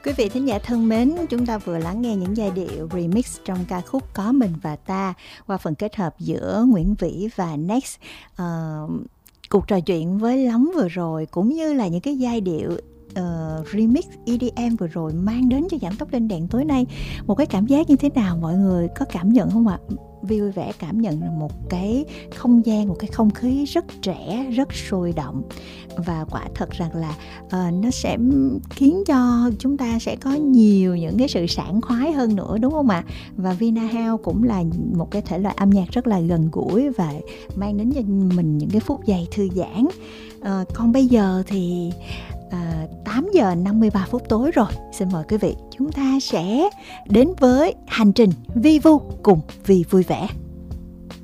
Quý vị thính giả thân mến, chúng ta vừa lắng nghe những giai điệu remix trong ca khúc Có Mình Và Ta qua phần kết hợp giữa Nguyễn Vĩ và Next. Cuộc trò chuyện với Lắm vừa rồi cũng như là những cái giai điệu remix EDM vừa rồi mang đến cho Giảm Tốc Lên Đèn tối nay một cái cảm giác như thế nào, mọi người có cảm nhận không ạ? Vi Vui Vẻ cảm nhận là một cái không gian, một cái không khí rất trẻ, rất sôi động, và quả thật rằng là nó sẽ khiến cho chúng ta sẽ có nhiều những cái sự sảng khoái hơn nữa, đúng không ạ? Và Vinahouse cũng là một cái thể loại âm nhạc rất là gần gũi và mang đến cho mình những cái phút giây thư giãn. Còn bây giờ thì 8 giờ 53 phút tối rồi. Xin mời quý vị, chúng ta sẽ đến với hành trình vi vu cùng Vi Vui Vẻ.